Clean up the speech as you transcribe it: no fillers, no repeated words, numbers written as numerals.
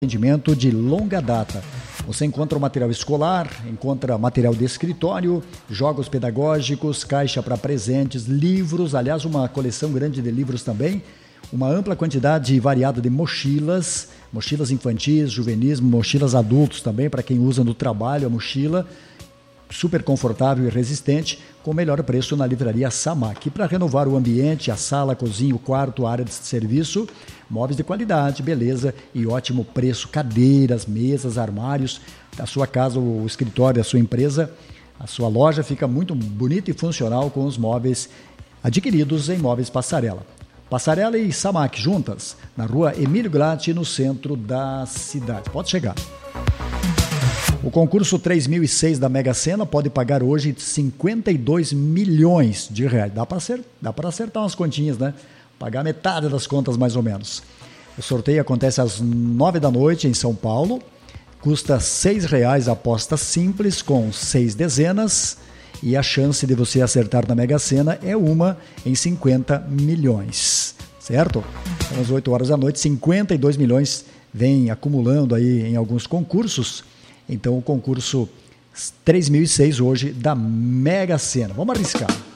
atendimento de longa data. Você encontra o material escolar, encontra material de escritório, jogos pedagógicos, caixa para presentes, livros, aliás, uma coleção grande de livros também, uma ampla quantidade variada de mochilas infantis, juvenis, mochilas adultos também, para quem usa no trabalho a mochila, super confortável e resistente, com o melhor preço na livraria Samac. E para renovar o ambiente, a sala, a cozinha, o quarto, a área de serviço, móveis de qualidade, beleza e ótimo preço, cadeiras, mesas, armários, da sua casa, o escritório da sua empresa, a sua loja fica muito bonita e funcional com os móveis adquiridos em Móveis Passarela. Passarela e Samac juntas, na rua Emílio Glatt, no centro da cidade. Pode chegar. O concurso 3006 da Mega Sena pode pagar hoje 52 milhões de reais. Dá para acertar umas continhas, né? Pagar metade das contas, mais ou menos. O sorteio acontece às 9 da noite em São Paulo. Custa R$ 6,00 a aposta simples, com 6 dezenas. E a chance de você acertar na Mega Sena é uma em 50 milhões. Certo? Então, às 8 horas da noite, 52 milhões vem acumulando aí em alguns concursos. Então, o concurso 3006 hoje da Mega Sena. Vamos arriscar.